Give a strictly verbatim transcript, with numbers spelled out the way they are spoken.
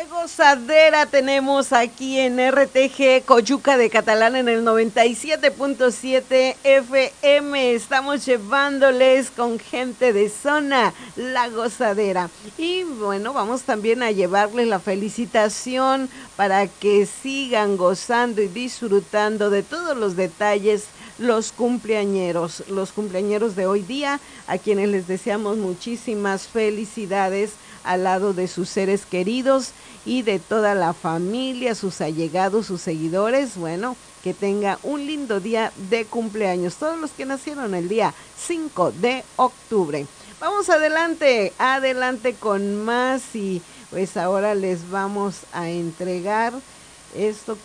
Qué gozadera tenemos aquí en R T G Coyuca de Catalán en el noventa y siete punto siete F M. Estamos llevándoles con gente de zona la gozadera. Y bueno, vamos también a llevarles la felicitación para que sigan gozando y disfrutando de todos los detalles los cumpleañeros, los cumpleañeros de hoy día, a quienes les deseamos muchísimas felicidades al lado de sus seres queridos y de toda la familia, sus allegados, sus seguidores. Bueno, que tenga un lindo día de cumpleaños, todos los que nacieron el día cinco de octubre. Vamos adelante, adelante con más y pues ahora les vamos a entregar esto.